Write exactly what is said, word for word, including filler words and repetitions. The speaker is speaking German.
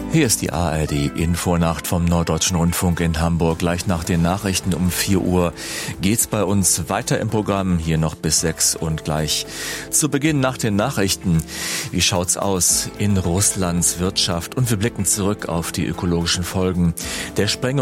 Hier ist die A R D-Infonacht vom Norddeutschen Rundfunk in Hamburg. Gleich nach den Nachrichten um vier Uhr geht's bei uns weiter im Programm, hier noch bis sechs und gleich zu Beginn nach den Nachrichten. Wie schaut's aus in Russlands Wirtschaft? Und wir blicken zurück auf die ökologischen Folgen der Sprengung